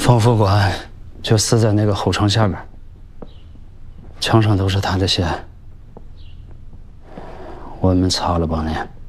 冯副官就死在那个后窗下边，墙上都是他的血，我们擦了8年。